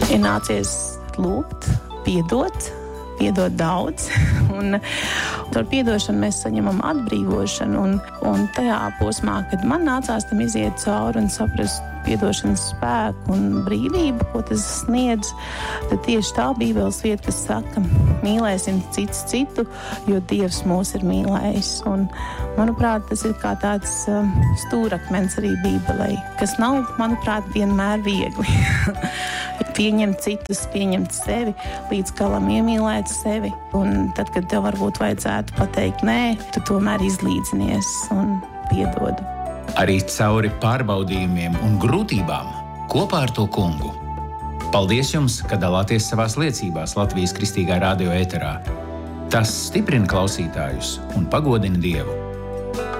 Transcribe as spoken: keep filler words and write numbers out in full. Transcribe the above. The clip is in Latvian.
ir nācies lūgt, piedot, piedot daudz. Un ar piedošanu mēs saņemam atbrīvošanu. Un, un tajā posmā, kad man nācās tam iziet cauri un saprast piedošanas spēku un brīvību, ko tas sniedz, tad tieši tā Bībeles vieta, kas saka, mīlēsim cits citu, jo Dievs mūs ir mīlējis. Un, manuprāt, tas ir kā tāds um, stūrakmens arī Bībelei, kas nav, manuprāt, vienmēr viegli. Pieņemt citus, pieņemt sevi, līdz galam iemīlēt sevi. Un tad, kad tev varbūt vajadzētu pateikt nē, tu tomēr izlīdzinies un piedod. Arī cauri pārbaudījumiem un grūtībām kopā ar to kungu. Paldies jums, ka dalāties savās liecībās Latvijas Kristīgā radio ēterā. Tas stiprina klausītājus un pagodina Dievu.